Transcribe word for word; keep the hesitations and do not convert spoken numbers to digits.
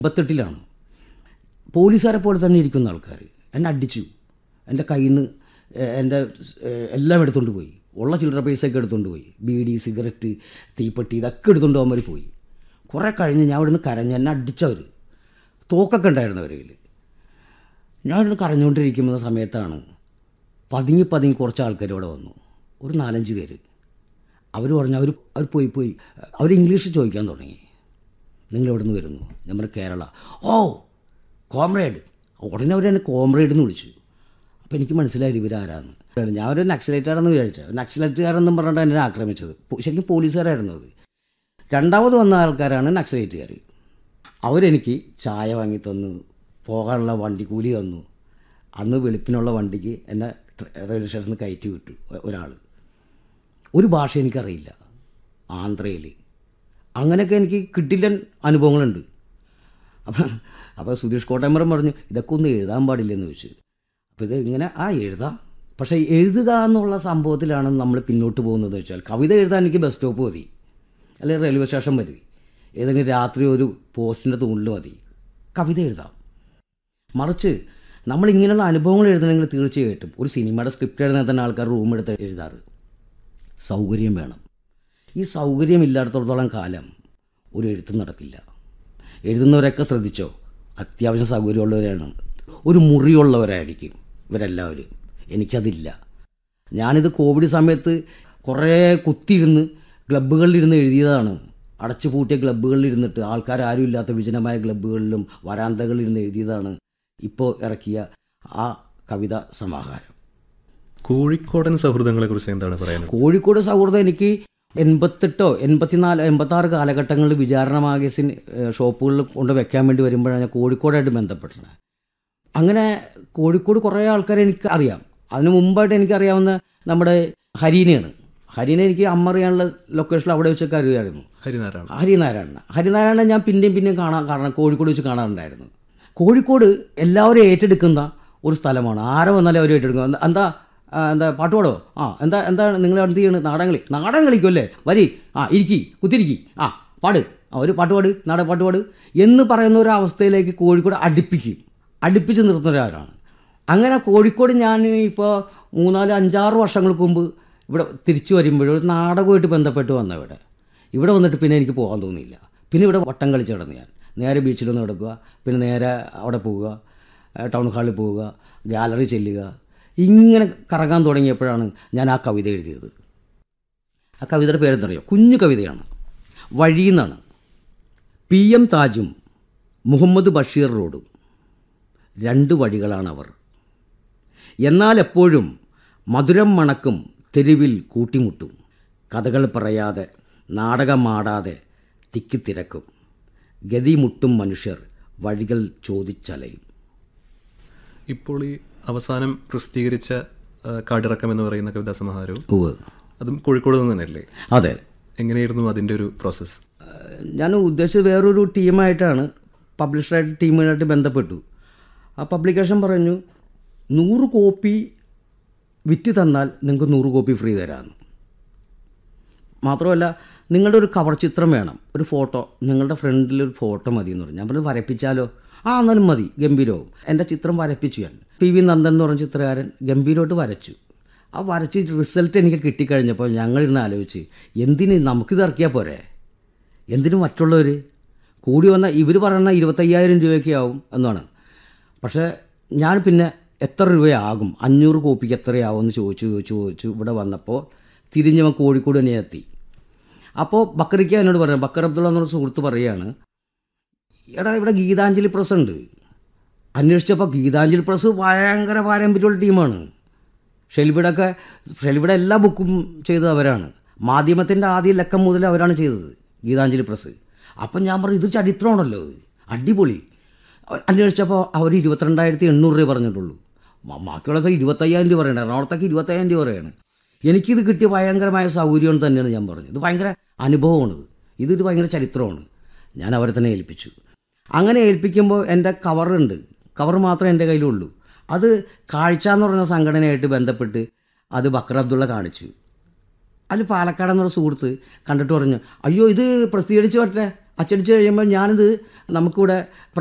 എൺപത്തെട്ടിലാണ്. പോലീസുകാരെ പോലെ തന്നെ ഇരിക്കുന്ന ആൾക്കാർ എന്നെ അടിച്ചു. എൻ്റെ കയ്യിൽ നിന്ന് എൻ്റെ എല്ലാം എടുത്തുകൊണ്ട് പോയി. ഉള്ള ചില്ലറ പൈസയൊക്കെ എടുത്തുകൊണ്ട് പോയി. ബീഡി, സിഗരറ്റ്, തീപ്പെട്ടി ഇതൊക്കെ എടുത്തുകൊണ്ട് പോകുമ്പോൾ പോയി. കുറേ കഴിഞ്ഞ് ഞാൻ ഇവിടുന്ന് കരഞ്ഞ് എന്നെ അടിച്ചവർ. തോക്കൊക്കെ ഉണ്ടായിരുന്നു അവരിൽ. ഞാൻ ഇവിടുന്ന് കരഞ്ഞുകൊണ്ടിരിക്കുന്ന സമയത്താണ് പതുങ്ങി പതുങ്ങി കുറച്ച് ആൾക്കാർ ഇവിടെ വന്നു. ഒരു നാലഞ്ച് പേര്. അവർ പറഞ്ഞു അവർ അവർ പോയി പോയി അവർ ഇംഗ്ലീഷിൽ ചോദിക്കാൻ തുടങ്ങി. നിങ്ങൾ എവിടെ നിന്ന് വരുന്നു? ഞാൻ പറഞ്ഞു കേരള. ഓ കോമ്രേഡ്. ഉടനെ അവർ എന്നെ കോമ്രേഡ് എന്ന് വിളിച്ചു. അപ്പോൾ എനിക്ക് മനസ്സിലായി ഇവരാരാന്ന്. ഞാൻ ഒരു നക്സലൈറ്റാണെന്ന് വിചാരിച്ചത്. നക്സലൈറ്റുകാരെന്നും പറഞ്ഞിട്ട് എന്നെ ആക്രമിച്ചത് ശരിക്കും പോലീസുകാരായിരുന്നു. അത് രണ്ടാമത് വന്ന ആൾക്കാരാണ് നക്സലൈറ്റുകാർ. അവരെനിക്ക് ചായ വാങ്ങി തന്നു, പോകാനുള്ള വണ്ടി കൂലി തന്നു. അന്ന് വെളുപ്പിനുള്ള വണ്ടിക്ക് എന്നെ റെയിൽവേ സ്റ്റേഷനിൽ കയറ്റി വിട്ടു ഒരാൾ. ഒരു ഭാഷ എനിക്കറിയില്ല, ആന്ധ്രയിൽ. അങ്ങനെയൊക്കെ എനിക്ക് കിട്ടില്ല അനുഭവങ്ങളുണ്ട്. അപ്പം അപ്പോൾ സുധീഷ് കോട്ടയമ്പലം പറഞ്ഞു ഇതൊക്കെ ഒന്നും എഴുതാൻ പാടില്ലെന്ന് ചോദിച്ചു. അപ്പോൾ ഇത് ഇങ്ങനെ ആ എഴുതാം, പക്ഷേ എഴുതുക എന്നുള്ള സംഭവത്തിലാണ് നമ്മൾ പിന്നോട്ട് പോകുന്നത് വെച്ചാൽ കവിത എഴുതാൻ എനിക്ക് ബസ് സ്റ്റോപ്പ് മതി, അല്ലെങ്കിൽ റെയിൽവേ സ്റ്റേഷൻ മതി, ഏതെങ്കിലും രാത്രി ഒരു പോസ്റ്റിൻ്റെ തൂണിൽ മതി. കവിത എഴുതാം. മറിച്ച് നമ്മളിങ്ങനെയുള്ള അനുഭവങ്ങൾ എഴുതണമെങ്കിൽ തീർച്ചയായിട്ടും ഒരു സിനിമയുടെ സ്ക്രിപ്റ്റ് എഴുതാൻ തന്നെ ആൾക്കാർ റൂം എടുത്ത് എഴുതാറ്. സൗകര്യം വേണം. ഈ സൗകര്യമില്ലാത്തടത്തോളം കാലം ഒരു എഴുത്തും നടക്കില്ല. എഴുതുന്നവരൊക്കെ ശ്രദ്ധിച്ചോ, അത്യാവശ്യം സൗകര്യമുള്ളവരാണ്, ഒരു മുറിയുള്ളവരായിരിക്കും ഇവരെല്ലാവരും. എനിക്കതില്ല. ഞാനിത് കോവിഡ് സമയത്ത് കുറേ കുത്തിയിരുന്ന് ക്ലബ്ബുകളിലിരുന്ന് എഴുതിയതാണ്. അടച്ചു പൂട്ടിയ ക്ലബ്ബുകളിലിരുന്നിട്ട് ആൾക്കാരും ഇല്ലാത്ത വിജനമായ ക്ലബ്ബുകളിലും വരാന്തകളിലിരുന്ന് എഴുതിയതാണ് ഇപ്പോൾ ഇറക്കിയ ആ കവിതാ സമാഹാരം. കോഴിക്കോടൻ സൗഹൃദങ്ങളെക്കുറിച്ച് എന്താണ് പറയുന്നത്? കോഴിക്കോട് സൗഹൃദം എനിക്ക് എൺപത്തെട്ടോ എൺപത്തിനാല് എൺപത്താറ് കാലഘട്ടങ്ങളിൽ വിചാരണ മാഗസിൻ ഷോപ്പുകളിൽ കൊണ്ട് വെക്കാൻ വേണ്ടി വരുമ്പോഴാണ് ഞാൻ കോഴിക്കോടായിട്ട് ബന്ധപ്പെട്ടത്. അങ്ങനെ കോഴിക്കോട് കുറേ ആൾക്കാരെ എനിക്ക് അറിയാം. അതിന് മുമ്പായിട്ട് എനിക്കറിയാവുന്ന നമ്മുടെ ഹരീനെയാണ്. ഹരീനെ എനിക്ക് അമ്മ അറിയാനുള്ള ലൊക്കേഷനിൽ അവിടെ വെച്ചൊക്കെ അറിയാമായിരുന്നു. ഹരിനാരായണ ഹരിനാരായണ ഹരിനാരായണ ഞാൻ പിന്നെയും പിന്നെയും കാണാൻ കാരണം കോഴിക്കോട് വെച്ച് കാണാറുണ്ടായിരുന്നു. കോഴിക്കോട് എല്ലാവരും ഏറ്റെടുക്കുന്ന ഒരു സ്ഥലമാണ്. ആരെ വന്നാലും അവർ ഏറ്റെടുക്കും. എന്താ എന്താ പാട്ട് പാടോ? ആ എന്താ എന്താണ് നിങ്ങൾ എന്ത് ചെയ്യണം? നാടൻ കളി. നാടൻ കളിക്കും അല്ലേ? വരി, ആ ഇരിക്കി, കുത്തിരിക്കി, ആ പാട്, ആ ഒരു പാട്ട് പാട്, നാടൻ പാട്ട് പാട് എന്ന് പറയുന്ന ഒരു അവസ്ഥയിലേക്ക് കോഴിക്കോട് അടുപ്പിക്കും. അടുപ്പിച്ച് നിർത്തുന്ന ഒരാളാണ്. അങ്ങനെ കോഴിക്കോട് ഞാൻ ഇപ്പോൾ മൂന്നാല് അഞ്ചാറ് വർഷങ്ങൾക്ക് മുമ്പ് ഇവിടെ തിരിച്ചു വരുമ്പോഴും ഒരു നാടകമായിട്ട് ബന്ധപ്പെട്ട് വന്ന ഇവിടെ ഇവിടെ വന്നിട്ട് പിന്നെ എനിക്ക് പോകാൻ തോന്നിയില്ല. പിന്നെ ഇവിടെ വട്ടം കളിച്ച് കിടന്ന് ഞാൻ നേരെ ബീച്ചിലൊന്ന് കിടക്കുക, പിന്നെ നേരെ അവിടെ പോവുക, ടൗൺ ഹാളിൽ പോവുക, ഗാലറി ചെല്ലുക, ഇങ്ങനെ കറങ്ങാൻ തുടങ്ങിയപ്പോഴാണ് ഞാൻ ആ കവിത എഴുതിയത്. ആ കവിതയുടെ പേരെന്തറിയോ? കുഞ്ഞു കവിതയാണ്. വഴിയെന്നാണ്. പി എം താജും മുഹമ്മദ് ബഷീർ റോഡും രണ്ട് വഴികളാണവർ. എന്നാൽ എപ്പോഴും മധുരം മണക്കും തെരുവിൽ കൂട്ടിമുട്ടും. കഥകൾ പറയാതെ നാടകമാടാതെ തിക്കിത്തിരക്കും. ഗതിമുട്ടും മനുഷ്യർ വഴികൾ ചോദിച്ചലയും. ഇപ്പോൾ ഈ അവസാനം പ്രസിദ്ധീകരിച്ച കാടിറക്കം എന്ന് പറയുന്ന കവിതാ സമാഹാരവും അതും കോഴിക്കോട് നിന്ന് തന്നെയല്ലേ? അതെ. എങ്ങനെയായിരുന്നു അതിൻ്റെ ഒരു പ്രോസസ്സ്? ഞാൻ ഉദ്ദേശിച്ചത് വേറൊരു ടീമായിട്ടാണ്, പബ്ലിഷറായിട്ട് ടീമുമായിട്ട് ബന്ധപ്പെട്ടു. ആ പബ്ലിക്കേഷൻ പറഞ്ഞു നൂറ് കോപ്പി വിറ്റ് തന്നാൽ നിങ്ങൾക്ക് നൂറ് കോപ്പി ഫ്രീ തരാമെന്ന്. മാത്രമല്ല നിങ്ങളുടെ ഒരു കവർ ചിത്രം വേണം, ഒരു ഫോട്ടോ, നിങ്ങളുടെ ഫ്രണ്ടിലൊരു ഫോട്ടോ മതി എന്ന് പറഞ്ഞു. ഞാൻ പറഞ്ഞു വരപ്പിച്ചാലോ? ആ എന്നാലും മതി, ഗംഭീരവും. എൻ്റെ ചിത്രം വരപ്പിച്ചു. ഞാൻ പി വി നന്ദൻ എന്ന് പറഞ്ഞ ചിത്രകാരൻ ഗംഭീരമായിട്ട് വരച്ചു. ആ വരച്ച് റിസൾട്ട് എനിക്ക് കിട്ടിക്കഴിഞ്ഞപ്പോൾ ഞങ്ങളിരുന്ന് ആലോചിച്ച് എന്തിന് നമുക്കിത് ഇറക്കിയാൽ പോരെ, എന്തിനു മറ്റുള്ളവർ കൂടി വന്നാൽ ഇവർ പറയുന്ന ഇരുപത്തയ്യായിരം രൂപയൊക്കെ ആവും എന്നാണ്. പക്ഷേ ഞാൻ പിന്നെ എത്ര രൂപയാകും, അഞ്ഞൂറ് കോപ്പിക്ക് എത്രയാവും എന്ന് ചോദിച്ചു ചോദിച്ചു ചോദിച്ചു ഇവിടെ വന്നപ്പോൾ തിരിഞ്ഞവൻ കോഴിക്കോട് തന്നെ എത്തി. അപ്പോൾ ബക്കറിക്ക എന്നോട് പറഞ്ഞു, ബക്കർ അബ്ദുള്ള എന്നൊരു സുഹൃത്ത് പറയുകയാണ്, എടാ ഇവിടെ ഗീതാഞ്ജലി പ്രസ് ഉണ്ട്. അന്വേഷിച്ചപ്പോൾ ഗീതാഞ്ജലി പ്രസ് ഭയങ്കര പാരമ്പര്യമുള്ള ടീമാണ്. ഷെൽബിയുടെയൊക്കെ ഷെൽബിയുടെ എല്ലാ ബുക്കും ചെയ്തത് അവരാണ്. മാധ്യമത്തിൻ്റെ ആദ്യ ലക്കം മുതൽ അവരാണ് ചെയ്തത് ഗീതാഞ്ജലി പ്രസ്. അപ്പം ഞാൻ പറഞ്ഞു ഇത് ചരിത്രമാണല്ലോ, അടിപൊളി. അന്വേഷിച്ചപ്പോൾ അവർ ഇരുപത്തിരണ്ടായിരത്തി എണ്ണൂറ് രൂപ പറഞ്ഞിട്ടുള്ളൂ. ബാക്കിയുള്ളതൊക്കെ ഇരുപത്തയ്യായിരം രൂപ പറയണം. എറണാകുളത്തേക്ക് ഇരുപത്തയ്യായിരം രൂപ പറയാണ്. എനിക്കിത് കിട്ടിയ ഭയങ്കരമായ സൗകര്യം തന്നെയാണ് ഞാൻ പറഞ്ഞത്. ഇത് ഭയങ്കര അനുഭവമാണിത്, ഇത് ഭയങ്കര ചരിത്രമാണ്. ഞാൻ അവരെ തന്നെ ഏൽപ്പിച്ചു. അങ്ങനെ ഏൽപ്പിക്കുമ്പോൾ എൻ്റെ കവറുണ്ട്, കവർ മാത്രമേ എൻ്റെ കയ്യിലുള്ളൂ. അത് കാഴ്ച എന്ന് പറഞ്ഞ സംഘടനയായിട്ട് ബന്ധപ്പെട്ട് അത് ബക്കർ അബ്ദുള്ള കാണിച്ചു. അതിൽ പാലക്കാട് എന്നൊരു സുഹൃത്ത് കണ്ടിട്ട് പറഞ്ഞു, അയ്യോ ഇത് പ്രസിദ്ധീകരിച്ച് പറ്റേ അച്ചടിച്ച് കഴിയുമ്പോൾ ഞാനിത് നമുക്കിവിടെ